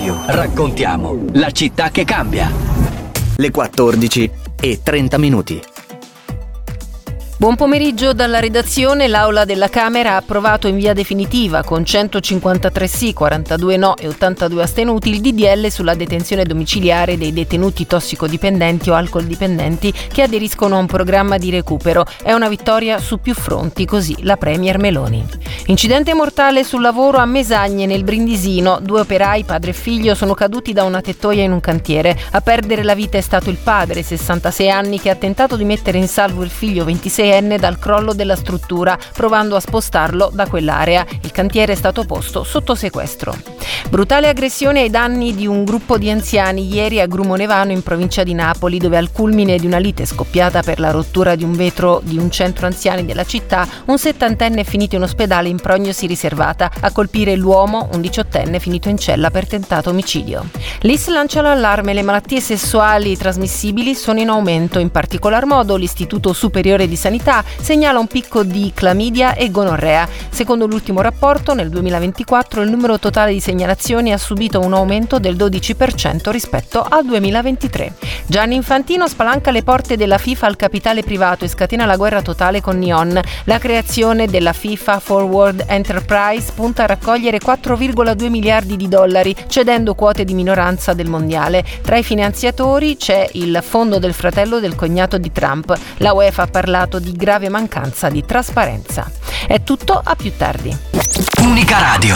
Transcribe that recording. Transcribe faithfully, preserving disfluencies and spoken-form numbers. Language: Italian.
Radio. Raccontiamo la città che cambia. Le quattordici e trenta minuti. Buon pomeriggio dalla redazione. L'Aula della Camera ha approvato in via definitiva, con centocinquantatré sì, quarantadue no e ottantadue astenuti, il D D L sulla detenzione domiciliare dei detenuti tossicodipendenti o alcoldipendenti che aderiscono a un programma di recupero. È una vittoria su più fronti, così la Premier Meloni. Incidente mortale sul lavoro a Mesagne, nel Brindisino. Due operai, padre e figlio, sono caduti da una tettoia in un cantiere. A perdere la vita è stato il padre, sessantasei anni, che ha tentato di mettere in salvo il figlio ventiseienne dal crollo della struttura, provando a spostarlo da quell'area. Il cantiere è stato posto sotto sequestro. Brutale aggressione ai danni di un gruppo di anziani ieri a Grumonevano, in provincia di Napoli, dove al culmine di una lite scoppiata per la rottura di un vetro di un centro anziani della città, un settantenne è finito in ospedale in prognosi riservata. A colpire l'uomo, un diciottenne finito in cella per tentato omicidio. L'I S lancia l'allarme: le malattie sessuali trasmissibili sono in aumento. In particolar modo l'Istituto Superiore di Sanità segnala un picco di clamidia e gonorrea. Secondo l'ultimo rapporto, nel duemilaventiquattro il numero totale di segnalazioni ha subito un aumento del dodici per cento rispetto al duemilaventitré. Gianni Infantino spalanca le porte della FIFA al capitale privato e scatena la guerra totale con Neon. La creazione della FIFA Forward Enterprise punta a raccogliere quattro virgola due miliardi di dollari, cedendo quote di minoranza del mondiale. Tra i finanziatori c'è il fondo del fratello del cognato di Trump. La UEFA ha parlato di grave mancanza di trasparenza. È tutto, a più tardi. Unica Radio.